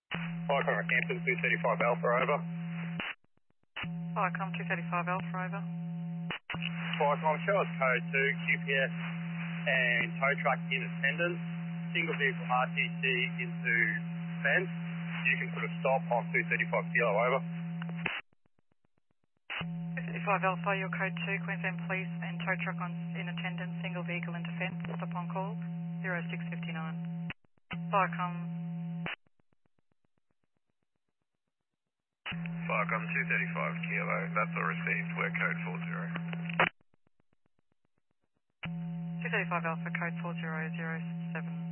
Viacom Campus 235 Alpha, over. Viacom 235 Alpha, over. Viacom, show us code 2, QPS and tow truck in attendance, single vehicle RTC into fence. You can put a stop on 235 Kilo, over. 235 Alpha, your code 2, Queensland Police and tow truck in attendance, single vehicle into fence, stop on call, 0659. Viacom. Viacom 235 Kilo, that's all received, we're code 40. 235 Alpha, code 4007.